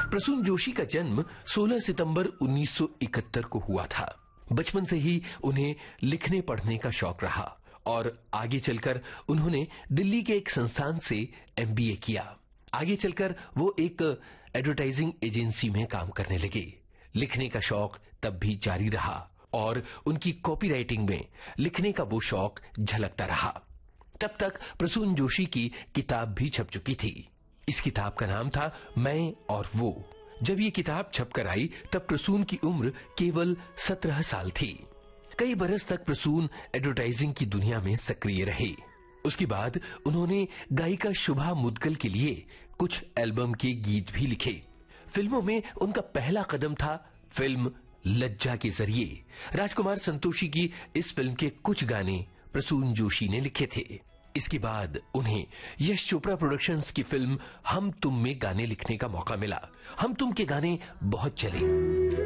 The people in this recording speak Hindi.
प्रसून जोशी का जन्म 16 सितंबर 1971 को हुआ था। बचपन से ही उन्हें लिखने पढ़ने का शौक रहा और आगे चलकर उन्होंने दिल्ली के एक संस्थान से MBA किया। आगे चलकर वो एक एडवर्टाइजिंग एजेंसी में काम करने लगे। लिखने का शौक तब भी जारी रहा और उनकी कॉपीराइटिंग में लिखने का वो शौक झलकता रहा। तब तक प्रसून जोशी की किताब भी छप चुकी थी। इस किताब का नाम था मैं और वो। जब ये किताब छपकर आई तब प्रसून की उम्र केवल 17 साल थी। कई बरस तक प्रसून एडवर्टाइजिंग की दुनिया में सक्रिय रहे। उसके बाद उन्होंने गायिका शुभा मुदगल के लिए कुछ एल्बम के गीत भी लिखे। फिल्मों में उनका पहला कदम था फिल्म लज्जा के जरिए। राजकुमार संतोषी की इस फिल्म के कुछ गाने प्रसून जोशी ने लिखे थे। इसके बाद उन्हें यश चोपड़ा प्रोडक्शंस की फिल्म हम तुम में गाने लिखने का मौका मिला। हम तुम के गाने बहुत चले।